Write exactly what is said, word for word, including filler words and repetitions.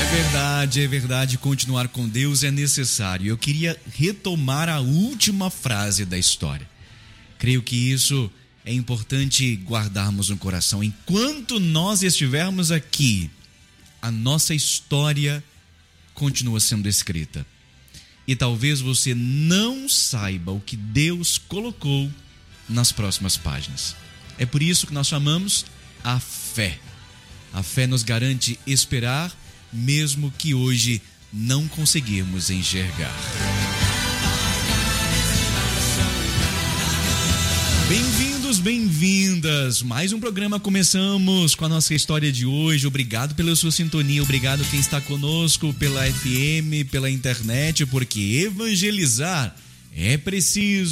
verdade, é verdade. Continuar com Deus é necessário. Eu queria retomar a última frase da história. Creio que isso é importante guardarmos no coração. Enquanto nós estivermos aqui, a nossa história continua sendo escrita. E talvez você não saiba o que Deus colocou nas próximas páginas. É por isso que nós chamamos a fé. A fé nos garante esperar, mesmo que hoje não conseguirmos enxergar. Bem-vindos, bem-vindas. Mais um programa, começamos com a nossa história de hoje. Obrigado pela sua sintonia, obrigado quem está conosco pela F M, pela internet, porque evangelizar é preciso.